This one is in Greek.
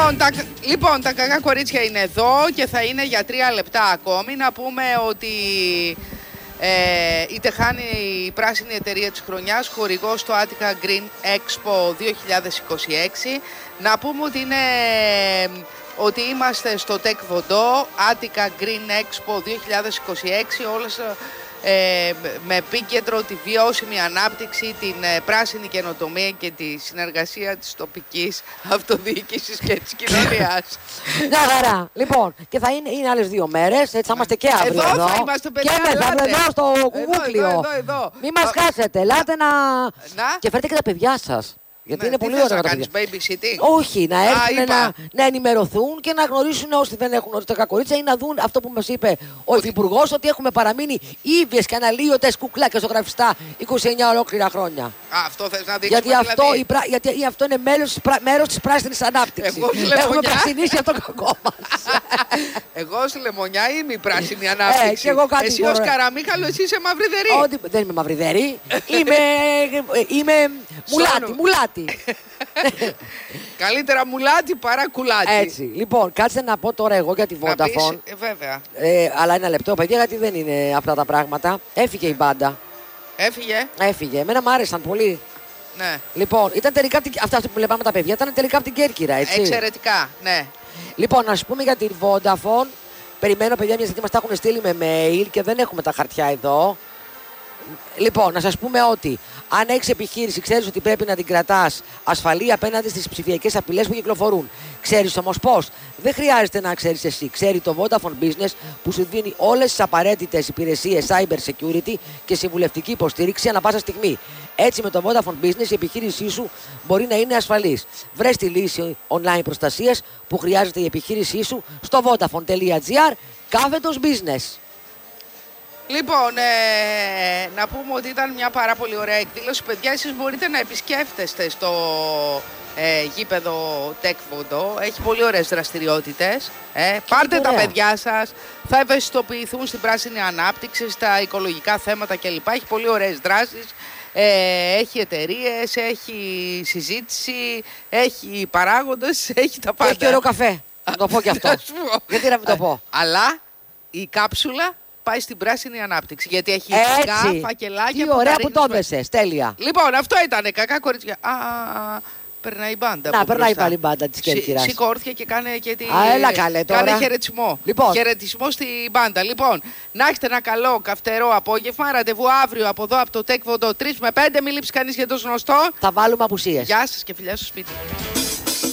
Λοιπόν, τα κακά κορίτσια είναι εδώ και θα είναι για 3 λεπτά ακόμη. Να πούμε ότι η Τεχάνη, η πράσινη εταιρεία της χρονιάς, χορηγός στο Attica Green Expo 2026. Να πούμε ότι είμαστε στο Tech Vodou, Attica Green Expo 2026, όλες με επίκεντρο τη βιώσιμη ανάπτυξη, την πράσινη καινοτομία και τη συνεργασία της τοπικής αυτοδιοίκησης και της κοινωνίας. Μια χαρά. Λοιπόν, και θα είναι άλλες 2 μέρες, έτσι θα είμαστε και αύριο εδώ. Θα είμαστε, παιδιά, και εδώ στο κουβούκλιο. Μην μας χάσετε, ελάτε να... Και φέρτε και τα παιδιά σας. Γιατί είναι πολύ ωραίο να κάνεις babysitting. Όχι, να έρθουν να ενημερωθούν και να γνωρίσουν όσοι δεν έχουν γνωρίσει τα κακορίτσα ή να δουν αυτό που μας είπε ο Υφυπουργός, ότι έχουμε παραμείνει ήβιες και αναλύωτες κουκλάκια ζωγραφιστά 29 ολόκληρα χρόνια. Αυτό θες να δείξουμε, γιατί αυτό είναι μέρος της πράσινης ανάπτυξης. Έχουμε πρασινίσει από το κακό μας. Εγώ στη Λεμονιά είμαι η πράσινη ανάπτυξη. Εσύ ως Καραμίχαλο, εσύ είσαι μαυριδερή. Δεν είμαι μαυριδερή. Είμαι μουλάτη. Καλύτερα μουλάτι παρά κουλάτι. Έτσι. Λοιπόν, κάτσε να πω τώρα εγώ για τη Vodafone. Βέβαια. Αλλά ένα λεπτό, παιδιά, γιατί δεν είναι αυτά τα πράγματα. Έφυγε η μπάντα. Έφυγε. Εμένα μου άρεσαν πολύ. Ναι. Λοιπόν, ήταν τελικά αυτά που βλέπαμε τα παιδιά ήταν τελικά από την Κέρκυρα, έτσι. Εξαιρετικά, ναι. Λοιπόν, να σου πούμε για τη Vodafone. Περιμένω, παιδιά, γιατί μας τα έχουν στείλει με mail και δεν έχουμε τα χαρτιά εδώ. Λοιπόν, να σας πούμε ότι αν έχεις επιχείρηση, ξέρεις ότι πρέπει να την κρατάς ασφαλή απέναντι στις ψηφιακές απειλές που κυκλοφορούν. Ξέρεις όμως πώς? Δεν χρειάζεται να ξέρεις εσύ. Ξέρει το Vodafone Business που σου δίνει όλες τις απαραίτητες υπηρεσίες cyber security και συμβουλευτική υποστήριξη ανά πάσα στιγμή. Έτσι, με το Vodafone Business η επιχείρησή σου μπορεί να είναι ασφαλής. Βρες τη λύση online προστασίας που χρειάζεται η επιχείρησή σου στο vodafone.gr/business. Λοιπόν, να πούμε ότι ήταν μια πάρα πολύ ωραία εκδήλωση. Παιδιά, εσείς μπορείτε να επισκέφτεστε στο γήπεδο Tech Vodou. Έχει πολύ ωραίες δραστηριότητες. Πάρτε τα παιδιά σας, θα ευαισθητοποιηθούν στην πράσινη ανάπτυξη, στα οικολογικά θέματα κλπ. Έχει πολύ ωραίες δράσεις. Έχει εταιρείες, έχει συζήτηση, έχει παράγοντες, έχει τα πάντα. Έχει ωραίο καφέ. Να το πω και αυτό. Γιατί να μην το πω. Αλλά η κάψουλα πάει στην πράσινη ανάπτυξη. Γιατί έχει ειδικά φακελάκια. Τι ωραία που το έδεσες. Τέλεια. Λοιπόν, αυτό ήτανε. Κακά κορίτσια. Περνάει η μπάντα. Να, περνάει πάλι η μπάντα της Κέρκυρας. Σηκώθηκε και κάνε και τη... Έλα καλέ τώρα. Κάνε χαιρετισμό. Λοιπόν. Χαιρετισμό στην μπάντα. Λοιπόν, να έχετε ένα καλό καυτερό απόγευμα. Ραντεβού αύριο από εδώ, από το Tech Vodou 3 με 5. Μην λείψει κανείς για το γνωστό. Θα βάλουμε απουσίες. Γεια σας και φιλιά στο σπίτι.